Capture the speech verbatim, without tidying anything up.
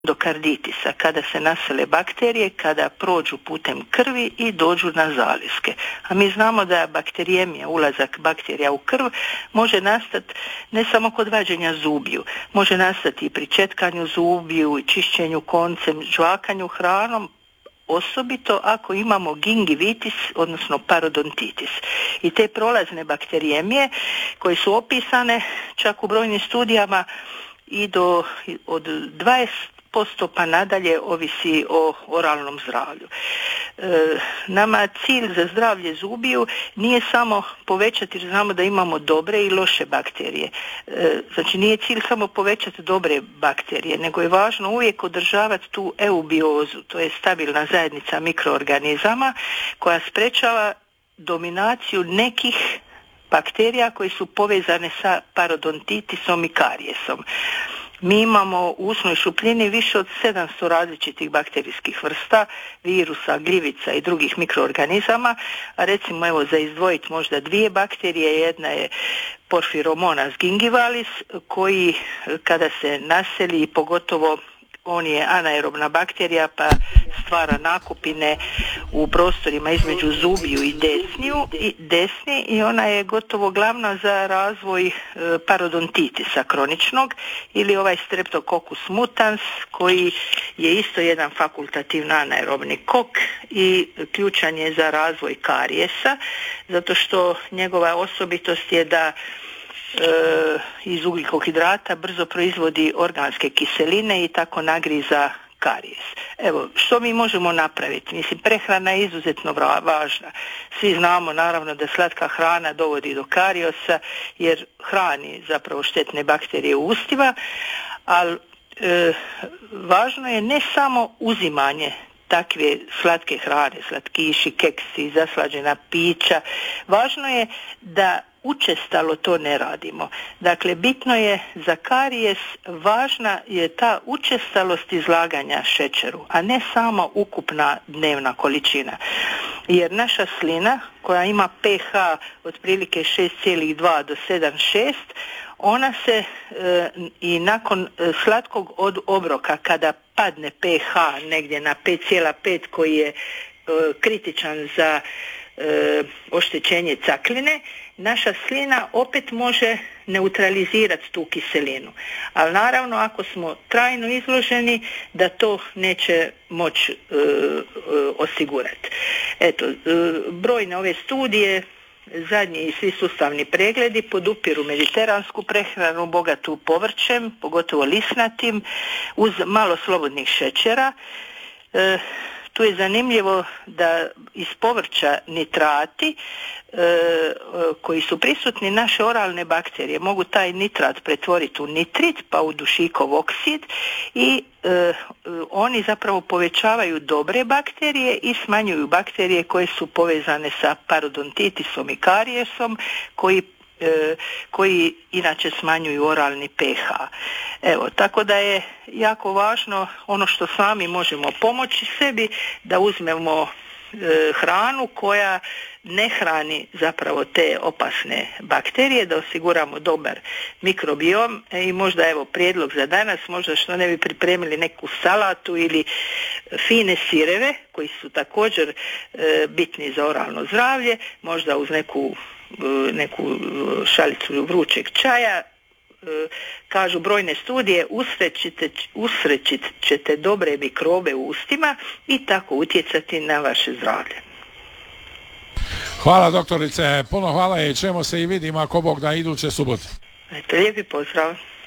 endokarditisa, kada se nasele bakterije, kada prođu putem krvi i dođu na zaliske. A mi znamo da bakterijemija, ulazak bakterija u krv, može nastati ne samo kod vađenja zubiju, može nastati i pri četkanju zubiju, i čišćenju koncem, žvakanju hranom, osobito ako imamo gingivitis, odnosno parodontitis. I te prolazne bakterijemije koje su opisane čak u brojnim studijama i do od dvadeset posto pa nadalje ovisi o oralnom zdravlju. E, nama cilj za zdravlje zubiju nije samo povećati, jer znamo da imamo dobre i loše bakterije. E, znači nije cilj samo povećati dobre bakterije, nego je važno uvijek održavati tu eubiozu, to je stabilna zajednica mikroorganizama koja sprečava dominaciju nekih bakterija koje su povezane sa parodontitisom i karijesom. Mi imamo u usnoj šupljini više od sedamsto različitih bakterijskih vrsta, virusa, gljivica i drugih mikroorganizama, a recimo evo za izdvojiti možda dvije bakterije, jedna je Porphyromonas gingivalis, koji kada se naseli, pogotovo on je anaerobna bakterija pa stvara nakupine u prostorima između zubiju i desniju i desni i ona je gotovo glavna za razvoj e, parodontitisa kroničnog ili ovaj Streptococcus mutans koji je isto jedan fakultativni anaerobni kok i ključan je za razvoj karijesa zato što njegova osobitost je da E, iz ugljikohidrata brzo proizvodi organske kiseline i tako nagriza karijes. Evo, što mi možemo napraviti? Mislim, prehrana je izuzetno važna. Svi znamo naravno da slatka hrana dovodi do karijosa jer hrani zapravo štetne bakterije u ustima, ali e, važno je ne samo uzimanje takve slatke hrane, slatkiši, keksi, zaslađena pića. Važno je da učestalo to ne radimo. Dakle, bitno je za karijes, važna je ta učestalost izlaganja šećeru, a ne samo ukupna dnevna količina. Jer naša slina, koja ima pH otprilike šest zarez dva do sedam zarez šest, ona se e, i nakon e, slatkog od obroka, kada padne pH negdje na pet zarez pet koji je e, kritičan za e, oštećenje cakline, naša slina opet može neutralizirati tu kiselinu. Ali naravno ako smo trajno izloženi da to neće moći e, e, osigurati. Eto, e, brojne ove studije, zadnji i svi sustavni pregledi podupiru mediteransku prehranu bogatu povrćem, pogotovo lisnatim, uz malo slobodnih šećera. E, tu je zanimljivo da iz povrća nitrati e, koji su prisutni naše oralne bakterije mogu taj nitrat pretvoriti u nitrit pa u dušikov oksid i e, oni zapravo povećavaju dobre bakterije i smanjuju bakterije koje su povezane sa parodontitisom i karijesom koji koji inače smanjuju oralni pH. Evo, tako da je jako važno ono što sami možemo pomoći sebi, da uzmemo e, hranu koja ne hrani zapravo te opasne bakterije, da osiguramo dobar mikrobiom i možda evo prijedlog za danas, možda što ne bi pripremili neku salatu ili fine sireve koji su također e, bitni za oralno zdravlje, možda uz neku neku šalicu vrućeg čaja. Kažu brojne studije, usrećit ćete dobre mikrobe u ustima i tako utjecati na vaše zdravlje. Hvala doktorice, puno hvala i čujemo se i vidimo ako Bog da iduće subote. Eto, lijepi pozdrav.